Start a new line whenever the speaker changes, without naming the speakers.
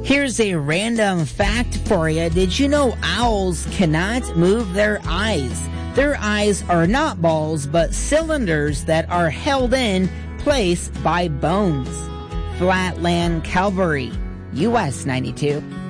Here's a random fact for you. Did you know owls cannot move their eyes? Their eyes are not balls, but cylinders that are held in place by bones. Flatland Calvary, US 92.